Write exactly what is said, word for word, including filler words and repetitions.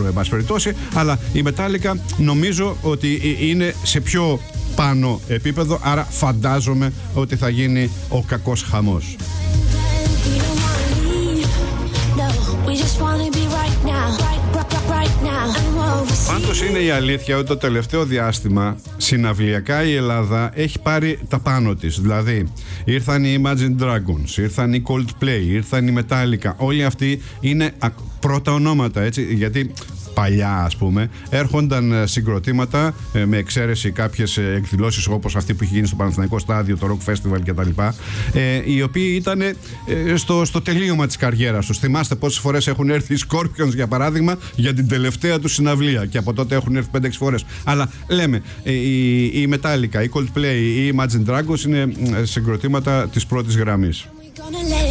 ξέρω εν πάση περιπτώσει, αλλά η Metallica νομίζω ότι είναι σε πιο πάνω επίπεδο, άρα φαντάζομαι ότι θα γίνει ο κακός χαμός. Πάντως είναι η αλήθεια ότι το τελευταίο διάστημα συναυλιακά η Ελλάδα έχει πάρει τα πάνω της. Δηλαδή ήρθαν οι Imagine Dragons, ήρθαν οι Coldplay, ήρθαν οι Metallica. Όλοι αυτοί είναι πρώτα ονόματα, έτσι, γιατί παλιά, ας πούμε, έρχονταν συγκροτήματα ε, με εξαίρεση κάποιες ε, εκδηλώσεις όπως αυτή που είχε γίνει στο Παναθηναϊκό Στάδιο, το Rock Festival κτλ. Ε, οι οποίοι ήταν ε, στο, στο τελείωμα της καριέρας τους. Θυμάστε πόσες φορές έχουν έρθει οι Scorpions, για παράδειγμα, για την τελευταία του συναυλία, και από τότε έχουν έρθει πέντε έξι φορές. Αλλά λέμε, ε, η, η Metallica, η Coldplay, η Imagine Dragons είναι ε, συγκροτήματα της πρώτης γραμμής.